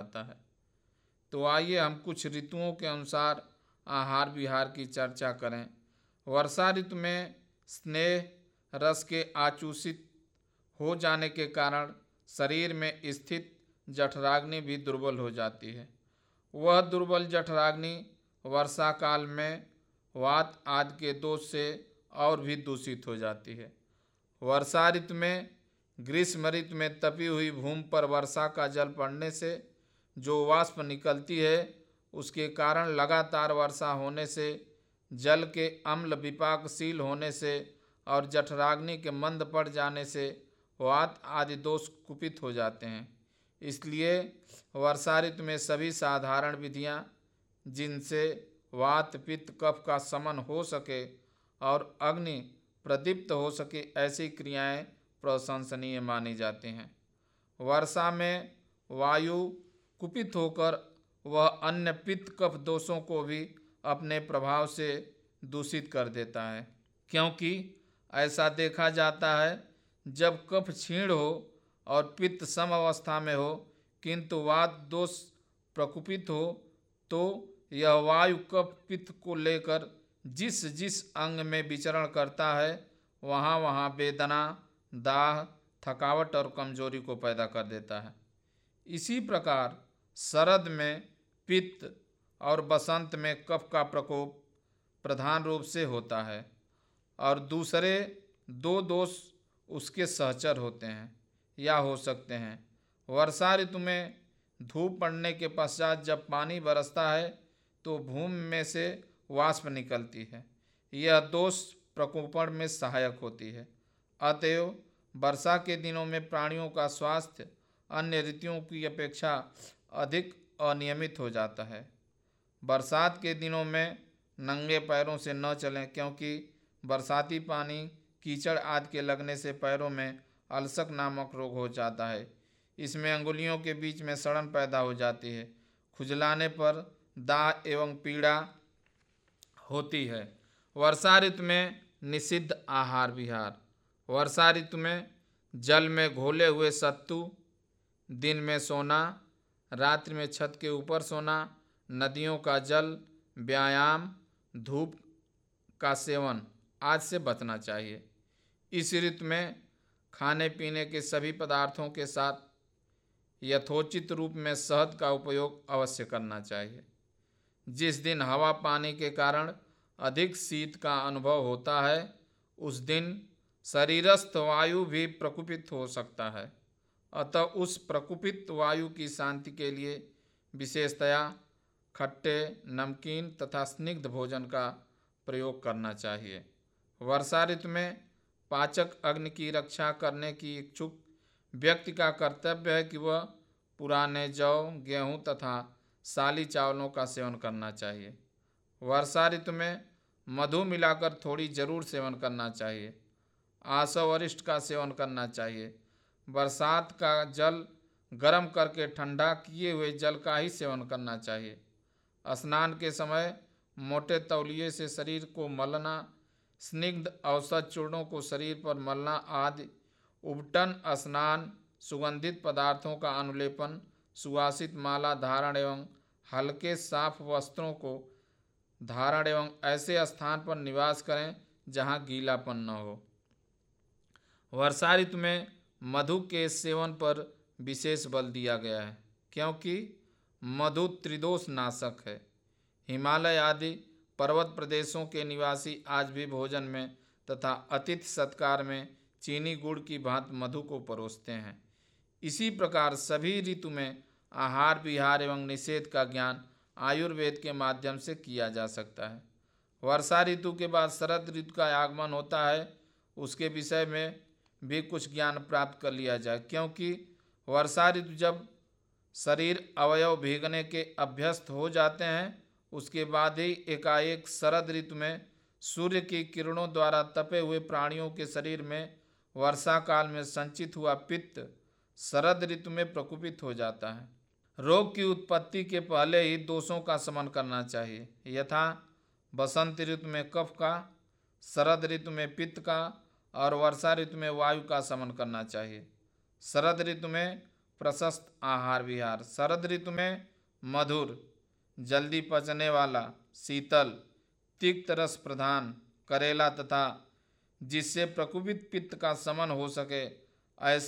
जाता है। तो आइए हम कुछ ऋतुओं के अनुसार आहार विहार की चर्चा करें। वर्षा ऋतु में स्नेह रस के आचूषित हो जाने के कारण शरीर में स्थित जठराग्नि भी दुर्बल हो जाती है। वह दुर्बल जठराग्नि वर्षा काल में वात आदि के दोष से और भी दूषित हो जाती है। वर्षा ऋतु में ग्रीष्म ऋतु में तपी हुई भूमि पर वर्षा का जल पड़ने से जो वाष्प निकलती है, उसके कारण लगातार वर्षा होने से, जल के अम्ल विपाकशील होने से और जठराग्नि के मंद पड़ जाने से वात आदि दोष कुपित हो जाते हैं। इसलिए वर्षा ऋतु में सभी साधारण विधियां जिनसे वात पित्त कफ का शमन हो सके और अग्नि प्रदीप्त हो सके, ऐसी क्रियाएं प्रशंसनीय मानी जाती हैं। वर्षा में वायु कुपित होकर वह अन्य पित्त कफ दोषों को भी अपने प्रभाव से दूषित कर देता है, क्योंकि ऐसा देखा जाता है जब कफ क्षीण हो और पित्त सम अवस्था में हो किंतु वात दोष प्रकुपित हो, तो यह वायु कफ पित्त को लेकर जिस जिस अंग में विचरण करता है वहाँ वहाँ वेदना, दाह, थकावट और कमजोरी को पैदा कर देता है। इसी प्रकार शरद में पित्त और बसंत में कफ का प्रकोप प्रधान रूप से होता है और दूसरे दो दोष उसके सहचर होते हैं या हो सकते हैं। वर्षा ऋतु में धूप पड़ने के पश्चात जब पानी बरसता है तो भूमि में से वाष्प निकलती है। यह दोष प्रकोपण में सहायक होती है। अतएव वर्षा के दिनों में प्राणियों का स्वास्थ्य अन्य ऋतुओं की अपेक्षा अधिक अनियमित हो जाता है। बरसात के दिनों में नंगे पैरों से न चलें, क्योंकि बरसाती पानी कीचड़ आदि के लगने से पैरों में अलसक नामक रोग हो जाता है। इसमें अंगुलियों के बीच में सड़न पैदा हो जाती है। खुजलाने पर दाह एवं पीड़ा होती है। वर्षा ऋतु में निषिद्ध आहार विहार। वर्षा ऋतु में जल में घोले हुए सत्तू, दिन में सोना, रात्रि में छत के ऊपर सोना, नदियों का जल, व्यायाम, धूप का सेवन आदि से बचना चाहिए। इस ऋतु में खाने पीने के सभी पदार्थों के साथ यथोचित रूप में शहद का उपयोग अवश्य करना चाहिए। जिस दिन हवा पानी के कारण अधिक शीत का अनुभव होता है उस दिन शरीरस्थ वायु भी प्रकुपित हो सकता है। अतः उस प्रकुपित वायु की शांति के लिए विशेषतया खट्टे, नमकीन तथा स्निग्ध भोजन का प्रयोग करना चाहिए। वर्षा ऋतु में पाचक अग्नि की रक्षा करने की इच्छुक व्यक्ति का कर्तव्य है कि वह पुराने जौ, गेहूँ तथा साली चावलों का सेवन करना चाहिए। वर्षा ऋतु में मधु मिलाकर थोड़ी जरूर सेवन करना चाहिए। आसव वरिष्ठ का सेवन करना चाहिए। बरसात का जल गर्म करके ठंडा किए हुए जल का ही सेवन करना चाहिए। स्नान के समय मोटे तौलिए से शरीर को मलना, स्निग्ध औषध चूर्णों को शरीर पर मलना आदि उबटन स्नान, सुगंधित पदार्थों का अनुलेपन, सुवासित माला धारण एवं हल्के साफ वस्त्रों को धारण एवं ऐसे स्थान पर निवास करें जहां गीलापन न हो। वर्षा ऋतु में मधु के सेवन पर विशेष बल दिया गया है, क्योंकि मधु त्रिदोष नाशक है। हिमालय आदि पर्वत प्रदेशों के निवासी आज भी भोजन में तथा अतिथि सत्कार में चीनी गुड़ की भांति मधु को परोसते हैं। इसी प्रकार सभी ऋतु में आहार विहार एवं निषेध का ज्ञान आयुर्वेद के माध्यम से किया जा सकता है। वर्षा ऋतु के बाद शरद ऋतु का आगमन होता है, उसके विषय में भी कुछ ज्ञान प्राप्त कर लिया जाए, क्योंकि वर्षा ऋतु जब शरीर अवयव भीगने के अभ्यस्त हो जाते हैं उसके बाद ही एकाएक शरद ऋतु में सूर्य की किरणों द्वारा तपे हुए प्राणियों के शरीर में वर्षा काल में संचित हुआ पित्त शरद ऋतु में प्रकुपित हो जाता है। रोग की उत्पत्ति के पहले ही दोषों का शमन करना चाहिए, यथा बसंत ऋतु में कफ का, शरद ऋतु में पित्त का और वर्षा ऋतु में वायु का शमन करना चाहिए। शरद ऋतु में प्रशस्त आहार विहार। शरद ऋतु में मधुर, जल्दी पचने वाला, शीतल, तिक्त रस प्रधान करेला तथा जिससे प्रकुपित पित्त का शमन हो सके